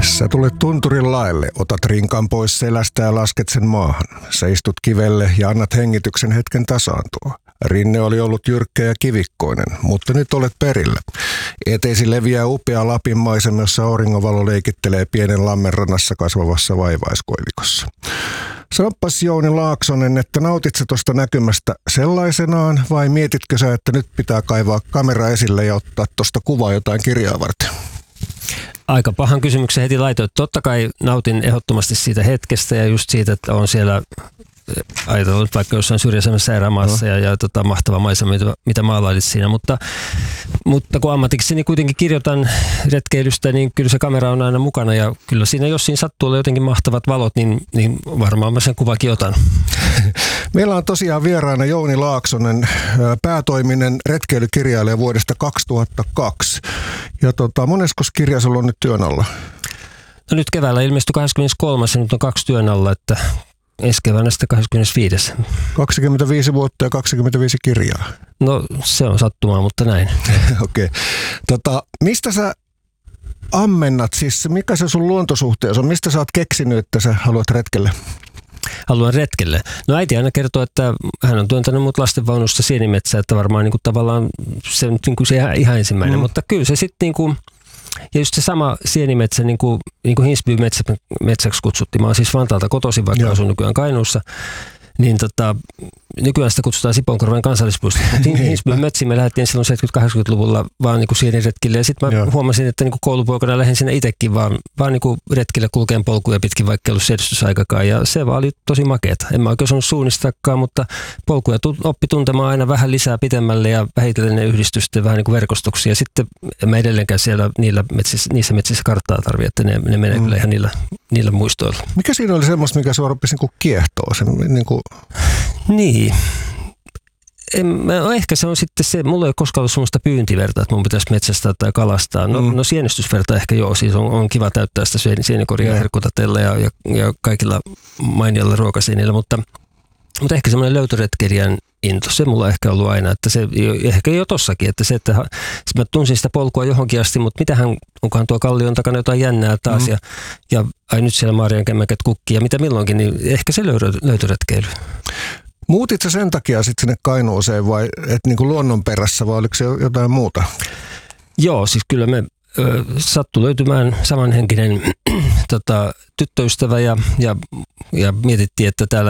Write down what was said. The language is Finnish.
Sä tulet tunturin laelle, otat rinkan pois selästä ja lasket sen maahan. Sä istut kivelle ja annat hengityksen hetken tasaantua. Rinne oli ollut jyrkkä ja kivikkoinen, mutta nyt olet perillä. Eteisi leviää upea Lapin maisema, jossa auringonvalo leikittelee pienen lammenrannassa kasvavassa vaivaiskoivikossa. Sanoppas Jouni Laaksonen, että nautit sä tuosta näkymästä sellaisenaan vai mietitkö sä, että nyt pitää kaivaa kamera esille ja ottaa tuosta kuvaa jotain kirjaa varten? Aika pahan kysymyksen heti laitoin. Totta kai nautin ehdottomasti siitä hetkestä ja just siitä, että on siellä ajatellut vaikka jossain syrjäisemmässä erämaassa ja mahtava maisema, mitä maalailit siinä. Mutta kun ammatikseni kuitenkin kirjoitan retkeilystä, niin kyllä se kamera on aina mukana ja kyllä siinä, jos siinä sattuu olla jotenkin mahtavat valot, niin varmaan mä sen kuvakin otan. Meillä on tosiaan vieraana Jouni Laaksonen, päätoiminen retkeilykirjailija vuodesta 2002. Ja moneskos kirja sulla on nyt työn alla? No nyt keväällä ilmestyi 23. ja nyt on 2 työn alla, että ensi keväänä sitten 25. 25 vuotta ja 25 kirjaa. No se on sattumaa, mutta näin. Okei. Mistä sä ammennat, siis mikä se sun luontosuhteessa on? Mistä sä oot keksinyt, että sä haluat retkelle? Haluan retkelle. No äiti aina kertoo, että hän on työntänyt mut lastenvaunusta sienimetsään, että varmaan niin kuin tavallaan se on niin kuin se ihan ensimmäinen, mutta kyllä se sitten niin kuin, ja just se sama sienimetsä, niin kuin Hinsby metsäksi kutsuttiin. Mä oon siis Vantaalta kotoisin, vaikka asun nykyään Kainuussa. Niin nykyään sitä kutsutaan Sipoonkorven kansallispuisto. Hinsbyn metsiin me lähdettiin silloin 70-80-luvulla vaan niin kuin sieniretkille. Ja sitten mä huomasin, että niin kuin koulupoikana lähdin sinne itsekin vaan niin kuin retkille kulkeen polkuja pitkin, vaikka ei ollut siedystysaikakaan. Ja se vaan oli tosi makeeta. En mä oikein osannut suunnistakaan, mutta polkuja oppi tuntemaan aina vähän lisää pitemmälle ja vähitellen ne yhdistysten vähän niin kuin verkostuksia. Ja sitten mä edelleenkään siellä niissä metsissä karttaa tarvii, että ne menee kyllä ihan niillä muistoilla. Mikä siinä oli semmoista, mikä sua rupesi niin kiehtoo? Niin. Ehkä se on sitten se, mulla ei ole koskaan ollut semmoista pyyntiverta, että mun pitäisi metsästää tai kalastaa. No sienestysverta ehkä joo, siis on kiva täyttää sitä sienikoria herkkutatella ja kaikilla mainioilla ruokasienillä, mutta ehkä semmoinen löytöretkeilijän into, se mulla on ehkä ollut aina, että se ehkä jo tossakin, että se, että mä tunsin sitä polkua johonkin asti, mutta mitähän, onkohan tuo kallion takana jotain jännää taas ja ai nyt siellä Maarian kämmäkät kukkii ja mitä milloinkin, niin ehkä se löytöretkeily. Muutit sä sen takia sitten sinne Kainuuseen vai et niinku luonnon perässä vai oliko se jotain muuta? Joo, siis kyllä me sattui löytymään samanhenkinen tyttöystävä ja mietittiin, että täällä